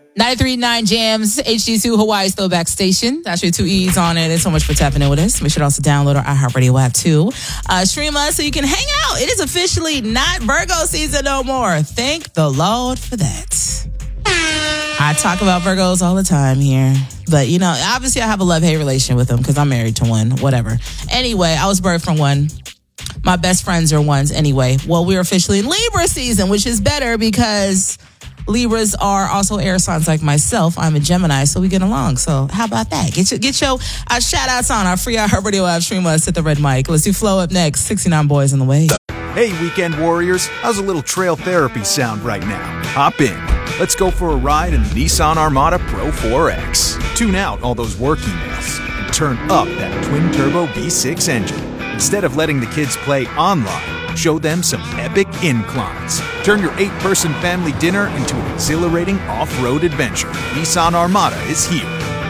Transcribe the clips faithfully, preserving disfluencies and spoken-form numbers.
ninety-three point nine Jams, H D two Hawaii's throwback station. That's your two E's on it. Thanks so much for tapping in with us. Make sure to also download our iHeartRadio app too. Uh, stream us so you can hang out. It is officially not Virgo season no more. Thank the Lord for that. I talk about Virgos all the time here. But, you know, obviously I have a love-hate relation with them because I'm married to one, whatever. Anyway, I was birthed from one. My best friends are ones anyway. Well, we're officially in Libra season, which is better because Libras are also air signs like myself. I'm a Gemini, so we get along. So how about that? Get your, get your uh, shout-outs on our free iHeartRadio app. Stream us at the Red Mic. Let's do Flow up next. sixty-nine Boys in the Way. Hey, weekend warriors. How's a little trail therapy sound right now? Hop in. Let's go for a ride in the Nissan Armada Pro four X. Tune out all those work emails and turn up that twin-turbo V six engine. Instead of letting the kids play online, show them some epic inclines. Turn your eight-person family dinner into an exhilarating off-road adventure. Nissan Armada is here.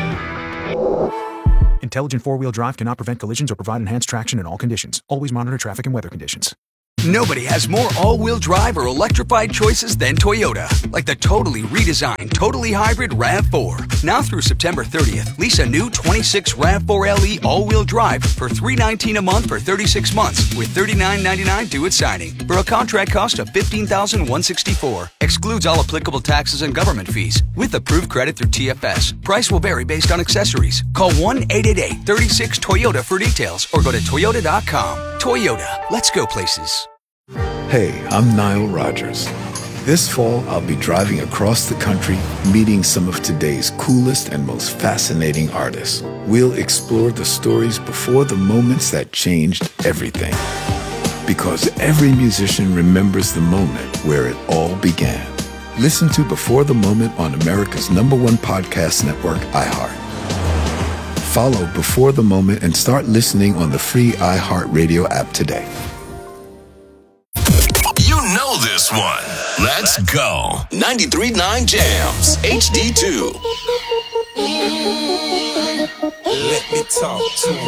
Intelligent four-wheel drive cannot prevent collisions or provide enhanced traction in all conditions. Always monitor traffic and weather conditions. Nobody has more all-wheel drive or electrified choices than Toyota. Like the totally redesigned, totally hybrid RAV four. Now through September thirtieth, lease a new twenty-six RAV four L E all-wheel drive for three hundred nineteen dollars a month for thirty-six months with thirty-nine ninety-nine due at signing for a contract cost of fifteen thousand one hundred sixty-four dollars. Excludes all applicable taxes and government fees with approved credit through T F S. Price will vary based on accessories. Call one eight eight eight, three six, Toyota for details or go to toyota dot com. Toyota, let's go places. Hey, I'm Nile Rodgers. This fall, I'll be driving across the country, meeting some of today's coolest and most fascinating artists. We'll explore the stories before the moments that changed everything. Because every musician remembers the moment where it all began. Listen to Before the Moment on America's number one podcast network, iHeart. Follow Before the Moment and start listening on the free iHeartRadio app today. Know this one. Let's go. ninety-three point nine Jams, H D two. Let me talk to him.